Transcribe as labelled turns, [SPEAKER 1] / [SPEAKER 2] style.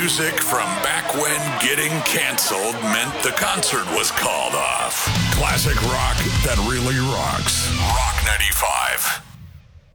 [SPEAKER 1] music from back when getting canceled meant the concert was called off. Classic rock that really rocks. Rock 95.